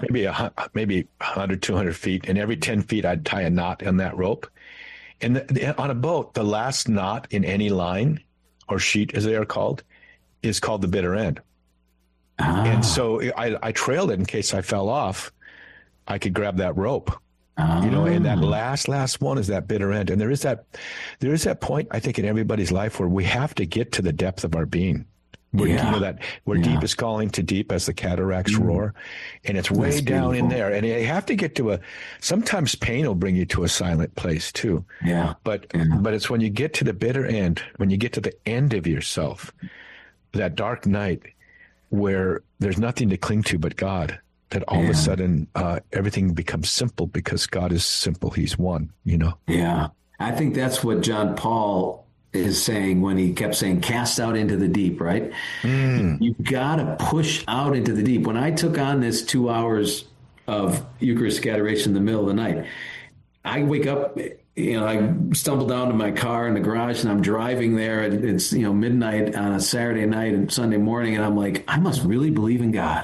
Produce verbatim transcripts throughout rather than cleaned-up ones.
maybe a, hu- maybe one hundred, two hundred feet, and every ten feet I'd tie a knot on that rope. And the, the, on a boat, the last knot in any line or sheet, as they are called, is called the bitter end. Ah. And so I, I trailed it in case I fell off. I could grab that rope. Oh. You know, and that last, last one is that bitter end. And there is that, there is that point, I think, in everybody's life where we have to get to the depth of our being. Where, yeah. you know, that where yeah. deep is calling to deep as the cataracts mm. roar. And it's way That's down beautiful. in there. And you have to get to a, sometimes pain will bring you to a silent place too. Yeah. But, yeah. but it's when you get to the bitter end, when you get to the end of yourself, that dark night where there's nothing to cling to but God, that all yeah. of a sudden uh, everything becomes simple because God is simple. He's one, you know? Yeah. I think that's what John Paul is saying when he kept saying, cast out into the deep, right? Mm. You've got to push out into the deep. When I took on this two hours of Eucharistic adoration in the middle of the night, I wake up, you know, I stumble down to my car in the garage and I'm driving there and it's, you know, midnight on a Saturday night and Sunday morning. And I'm like, I must really believe in God.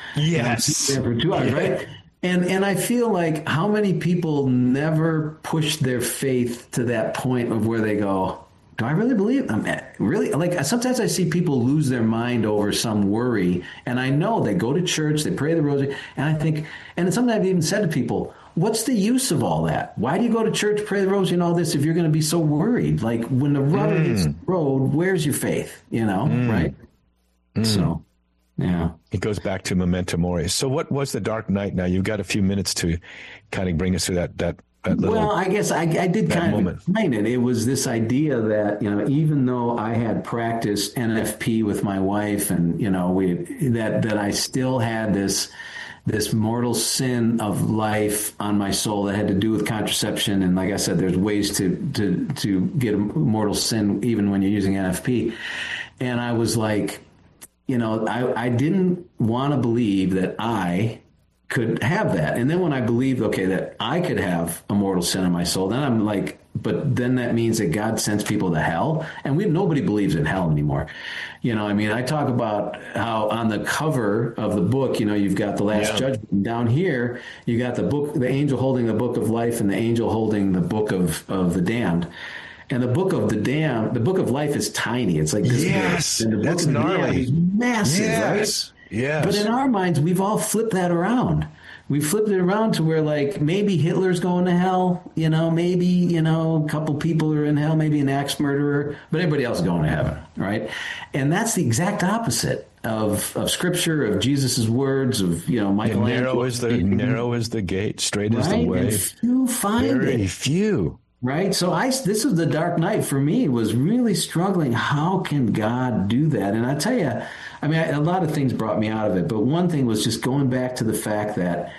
Yes. There for two hours, right? And and I feel like how many people never push their faith to that point of where they go, do I really believe? I'm really like sometimes I see people lose their mind over some worry, and I know they go to church, they pray the rosary, and I think, and sometimes I've even said to people, what's the use of all that? Why do you go to church, pray the rosary, and all this if you're going to be so worried? Like when the rubber mm. hits the road, where's your faith? You know, mm. right? Mm. So. Yeah. It goes back to memento mori. So what was the dark night? Now you've got a few minutes to kind of bring us through that, that, that little Well, I guess I, I did kind moment. of explain it. It was this idea that, you know, even though I had practiced N F P with my wife and, you know, we, that, that I still had this, this mortal sin of life on my soul that had to do with contraception. And like I said, there's ways to, to, to get a mortal sin even when you're using N F P. And I was like, you know, I, I didn't want to believe that I could have that. And then when I believed, okay, that I could have a mortal sin in my soul, then I'm like, but then that means that God sends people to hell. And we nobody believes in hell anymore. You know, I mean, I talk about how on the cover of the book, you know, you've got the Last yeah. Judgment. And down here, you got the book, the angel holding the book of life and the angel holding the book of, of the damned. And the book of the damned, the book of life is tiny. It's like this. Yes, and the book that's of the gnarly. Is massive, yes. right? Yes. But in our minds, we've all flipped that around. We flipped it around to where, like, maybe Hitler's going to hell. You know, maybe, you know, a couple people are in hell, maybe an axe murderer, but everybody else is going to heaven, right? And that's the exact opposite of of Scripture, of Jesus's words, of, you know, Michael. Narrow is the narrow is the gate, straight is right? the way. And few find Very it. few. Right. So I, this is the dark night for me, was really struggling. How can God do that? And I tell you, I mean, I, a lot of things brought me out of it. But one thing was just going back to the fact that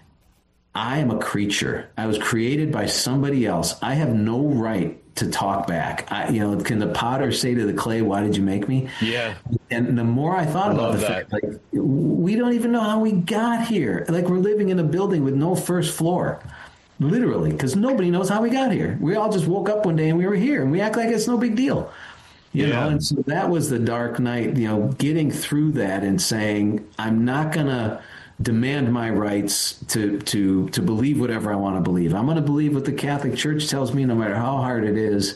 I am a creature. I was created by somebody else. I have no right to talk back. I, you know, can the potter say to the clay, why did you make me? Yeah. And the more I thought I about the that. fact, like, we don't even know how we got here. Like, we're living in a building with no first floor. Literally, because nobody knows how we got here. We all just woke up one day and we were here, and we act like it's no big deal. You yeah. know, and so that was the dark night, you know, getting through that and saying, I'm not going to demand my rights to to to believe whatever I want to believe. I'm going to believe what the Catholic Church tells me, no matter how hard it is.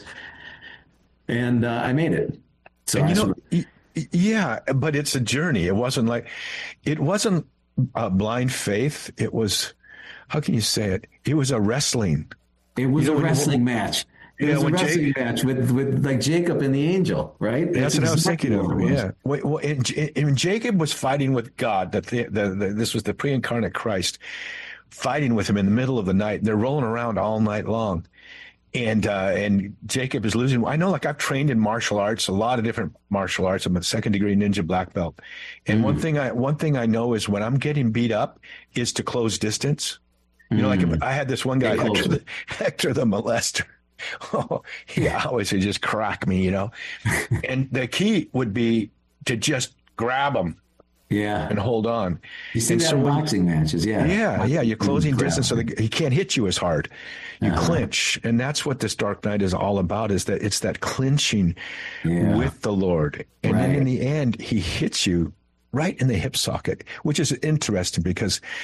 And uh, I made it. So and you I know, sort of- yeah, but it's a journey. It wasn't like, it wasn't a blind faith. It was, how can you say it? It was a wrestling. It was you know, a wrestling when, match. It yeah, was a wrestling Jake, match with, with like Jacob and the angel, right? That's, that's what I was exactly thinking of. what it was. Yeah. Well, well, and, and Jacob was fighting with God. That the, the, the, this was the pre-incarnate Christ fighting with him in the middle of the night. They're rolling around all night long. And uh, and Jacob is losing. I know, like, I've trained in martial arts, a lot of different martial arts. I'm a second degree ninja black belt. And mm. one thing I one thing I know is when I'm getting beat up is to close distance. You know, like if I had this one guy, Hector the, Hector the molester. Oh, he always would just crack me, you know. And the key would be to just grab him. Yeah. And hold on. You see and that so in when, boxing matches, yeah. Yeah, yeah. You're closing grab. distance so that he can't hit you as hard. You uh-huh. clinch. And that's what this dark night is all about, is that it's that clinching yeah. with the Lord. And right. then in the end, he hits you right in the hip socket, which is interesting because